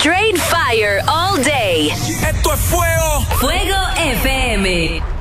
Straight fire all day. Esto es fuego. Fuego FM.